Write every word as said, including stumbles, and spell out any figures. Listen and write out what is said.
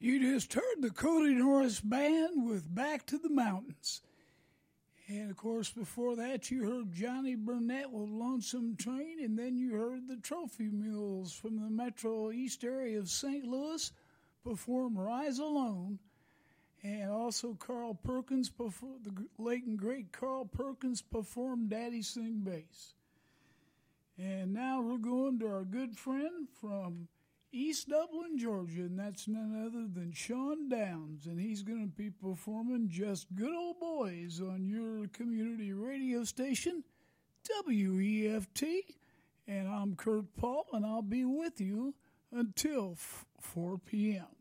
You just heard the Cody Norris Band with Back to the Mountains. And, of course, before that, you heard Johnny Burnett with Lonesome Train, and then you heard the Trophy Mules from the Metro East area of Saint Louis perform Rise Alone. And also Carl Perkins, perform, the late and great Carl Perkins performed Daddy Sing Bass. And now we're going to our good friend from East Dublin, Georgia, and that's none other than Sean Downs, and he's going to be performing Just Good Old Boys on your community radio station, W E F T, and I'm Kurt Paul, and I'll be with you until four p.m.